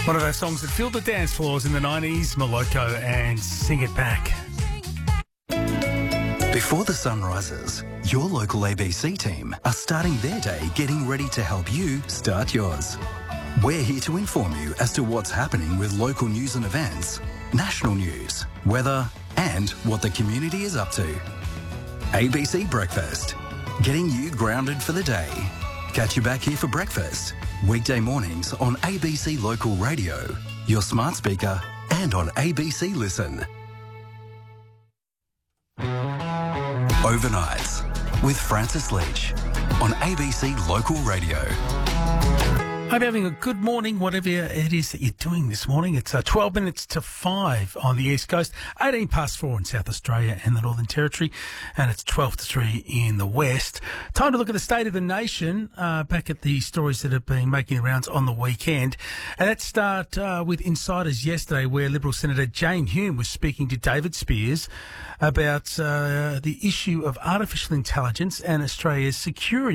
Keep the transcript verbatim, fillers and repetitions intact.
One of those songs that filled the dance floors in the nineties, Moloko and Sing It Back. Before the sun rises, your local A B C team are starting their day getting ready to help you start yours. We're here to inform you as to what's happening with local news and events, national news, weather, and what the community is up to. A B C Breakfast, getting you grounded for the day. Catch you back here for breakfast, weekday mornings on A B C Local Radio, your smart speaker, and on A B C Listen. Overnights with Francis Leach on A B C Local Radio. Hope you're having a good morning, whatever it is that you're doing this morning. It's uh, twelve minutes to five on the East Coast, eighteen past four in South Australia and the Northern Territory, and it's twelve to three in the West. Time to look at the state of the nation, uh, back at the stories that have been making the rounds on the weekend. And let's start uh, with Insiders yesterday, where Liberal Senator Jane Hume was speaking to David Spears about uh, the issue of artificial intelligence and Australia's security.